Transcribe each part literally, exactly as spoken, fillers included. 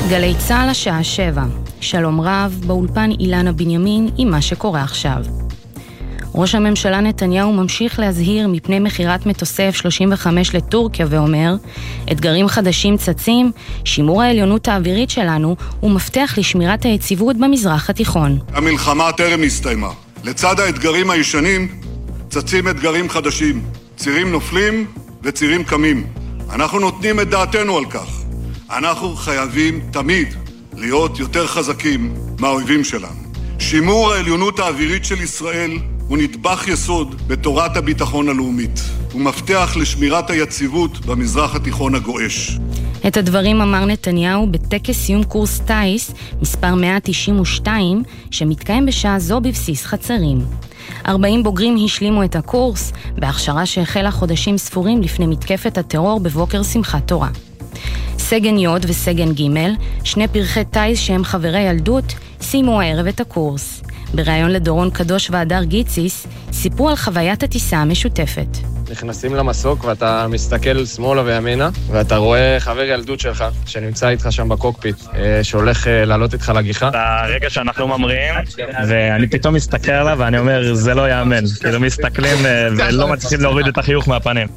גלי צהל השעה שבע. שלום רב, באולפן אילנה בנימין עם מה שקורה עכשיו. ראש הממשלה נתניהו ממשיך להזהיר מפני מחירת מטוסי אף שלושים וחמש לטורקיה ואומר, אתגרים חדשים צצים, שימור העליונות האווירית שלנו הוא מפתח לשמירת היציבות במזרח התיכון. המלחמה טרם הסתיימה. לצד האתגרים הישנים צצים אתגרים חדשים. צירים נופלים וצירים קמים. אנחנו נותנים את דעתנו על כך. אנחנו חייבים תמיד להיות יותר חזקים מהאויבים שלנו. שימור העליונות האווירית של ישראל הוא נדבך יסוד בתורת הביטחון הלאומית. הוא מפתח לשמירת היציבות במזרח התיכון הגועש. את הדברים אמר נתניהו בטקס סיום קורס טייס מספר מאה תשעים ושתיים שמתקיים בשעה זו בבסיס חצרים. ארבעים בוגרים השלימו את הקורס בהכשרה שהחלה חודשים ספורים לפני מתקפת הטרור בבוקר שמחת תורה. סגן יוד וסגן ג', שני פרחי טייס שהם חברי ילדות, סיימו הערב את הקורס. בראיון לדורון קדוש והדר גיציס, סיפרו על חוויית הטיסה המשותפת. נכנסים למסוק ואתה מסתכל שמאלה וימינה, ואתה רואה חבר ילדות שלך, שנמצא איתך שם בקוקפיט, שהולך לעלות איתך לגיחה. ברגע שאנחנו ממריאים, ואני פתאום מסתכל עליו ואני אומר, זה לא יאמן. כאילו מסתכלים ולא מצליחים להוריד את החיוך מהפנים.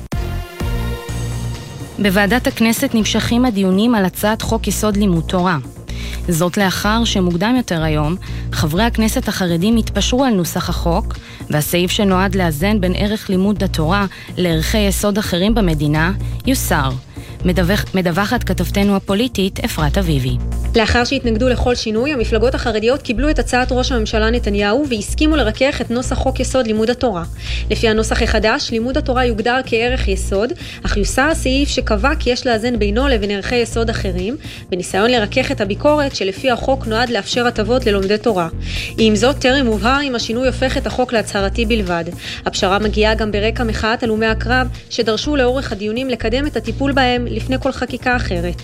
בוועדת הכנסת נמשכים הדיונים על הצעת חוק יסוד לימוד תורה. זאת לאחר שמוקדם יותר היום, חברי הכנסת החרדים התפשרו על נוסח החוק, והסעיף שנועד לאזן בין ערך לימוד התורה לערכי יסוד אחרים במדינה, יוסר. מדווח, מדווחת כתבתנו הפוליטית אפרת אביבי. לאחר שהתנגדו לכל שינוי, המפלגות החרדיות קיבלו את הצעת ראש הממשלה נתניהו והסכימו לרכך את נוסח חוק יסוד לימוד התורה. לפי הנוסח החדש, לימוד התורה יוגדר כערך יסוד, אך יוסר הסעיף שקבע כי יש לאזן בינו לבין ערכי יסוד אחרים, בניסיון לרכך את הביקורת שלפי החוק נועד לאפשר הטבות ללומדי תורה. עם זאת, טרם מובהר אם השינוי הופך את החוק להצהרתי בלבד. הפשרה מגיעה גם ברקע מחאת הלומי הקרב, שדרשו לאורך הדיונים לקדם את הטיפול בהם לפני כל חקיקה אחרת.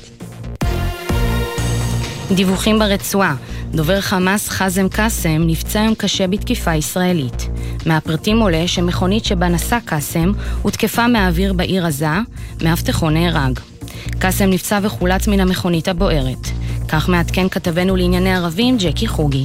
דיווחים ברצועה. דובר חמאס חזם קאסם נפצע היום קשה בתקיפה ישראלית. מהפרטים עולה שמכונית שבה נסע קאסם הותקפה מהאוויר בעיר עזה, מאבטחו נהרג. קאסם נפצע וחולץ מן המכונית הבוערת. כך מעדכן כתבנו לענייני ערבים ג'קי חוגי.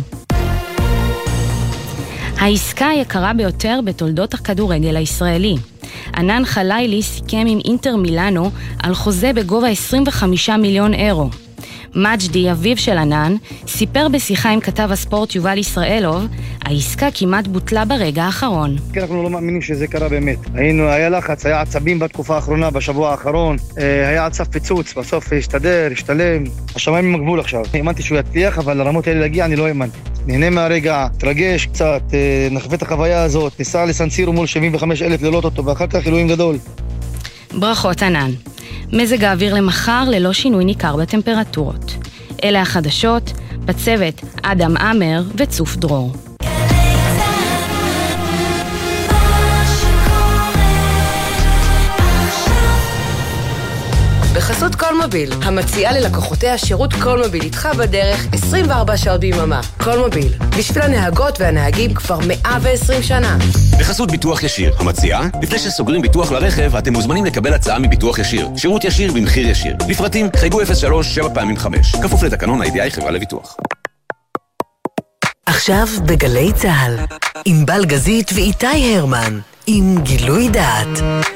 העסקה היקרה ביותר בתולדות הכדורגל הישראלי. ענן חלילי סיכם עם אינטר מילאנו על חוזה בגובה עשרים וחמישה מיליון אירו. מג'די, אביו של ענן, סיפר בשיחה עם כתב הספורט יובל ישראלוב, העסקה כמעט בוטלה ברגע האחרון. אנחנו לא מאמינים שזה קרה באמת. היינו, היה לחץ, היה עצבים בתקופה האחרונה, בשבוע האחרון, היה עצב פיצוץ, בסוף השתדר, השתלם. השמיים עם הגבול עכשיו. האמנתי שהוא יצליח, אבל לרמות האלה להגיע אני לא האמנתי. נהנה מהרגע, תרגש קצת, נחווה את החוויה הזאת, ניסע לסנסירו מול שבעים וחמישה אלף לראות אותו, ואחר כך אלוהים גדול. ברכות ענן. מזג האוויר למחר ללא שינוי ניכר בטמפרטורות. אלה החדשות, בצוות אדם אמר וצוף דרור. בחסות קולמוביל, המציעה ללקוחותיה שירות קולמוביל איתך בדרך עשרים וארבע שעות ביממה. קולמוביל, בשביל הנהגות והנהגים כבר מאה ועשרים שנה. בחסות ביטוח ישיר, המציעה, לפני שסוגרים ביטוח לרכב, אתם מוזמנים לקבל הצעה מביטוח ישיר. שירות ישיר במחיר ישיר. לפרטים, חייגו אפס שלוש שבע פעמים חמש. כפוף לתקנון ה-איי די איי חברה לביטוח. עכשיו בגלי צהל, עם בלגזית ואיתי הרמן, עם גילוי דעת.